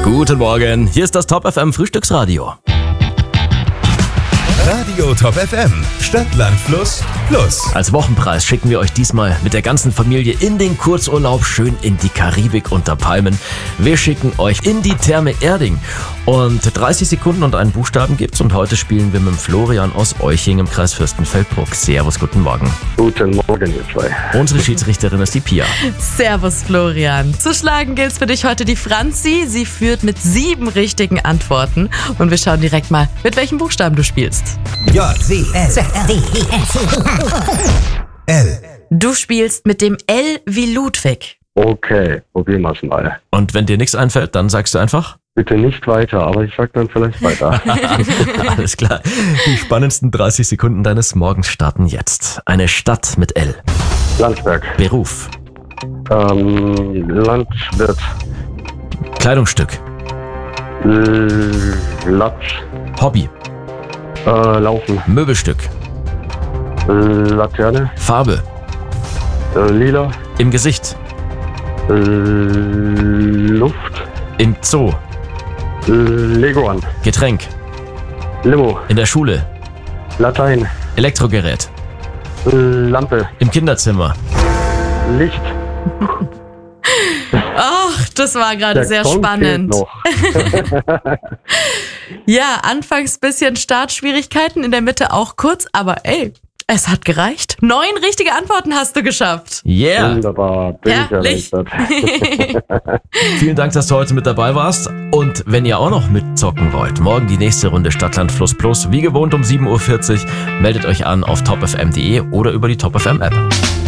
Guten Morgen, hier ist das Top FM Frühstücksradio. Radio Top FM, Stadt, Land, Fluss, Plus. Als Wochenpreis schicken wir euch diesmal mit der ganzen Familie in den Kurzurlaub, schön in die Karibik unter Palmen. Wir schicken euch in die Therme Erding. Und 30 Sekunden und einen Buchstaben gibt's. Und heute spielen wir mit Florian aus Euching im Kreis Fürstenfeldbruck. Servus, guten Morgen. Guten Morgen, ihr zwei. Unsere Schiedsrichterin ist die Pia. Servus Florian. Zu schlagen gilt's für dich heute die Franzi. Sie führt mit 7 richtigen Antworten. Und wir schauen direkt mal, mit welchem Buchstaben du spielst. L. Du spielst mit dem L wie Ludwig. Okay, probieren wir es mal. Und wenn dir nichts einfällt, dann sagst du einfach? Bitte nicht weiter, aber ich sag dann vielleicht weiter. Alles klar. Die spannendsten 30 Sekunden deines Morgens starten jetzt. Eine Stadt mit L. Landsberg. Beruf. Landwirt. Kleidungsstück. Latsch. Hobby. Laufen. Möbelstück. Laterne. Farbe. Lila. Im Gesicht. Luft. Im Zoo. Leguan. Getränk. Limo. In der Schule. Latein. Elektrogerät. Lampe. Im Kinderzimmer. Licht. Ach, das war gerade Der sehr Song spannend. fehlt noch. Ja, anfangs bisschen Startschwierigkeiten, in der Mitte auch kurz, aber ey, es hat gereicht. 9 richtige Antworten hast du geschafft. Yeah. Wunderbar. Bin ich Herrlich. erleichtert. Vielen Dank, dass du heute mit dabei warst. Und wenn ihr auch noch mitzocken wollt, morgen die nächste Runde Stadt, Land, Fluss Plus. Wie gewohnt um 7.40 Uhr. Meldet euch an auf topfm.de oder über die Top FM App.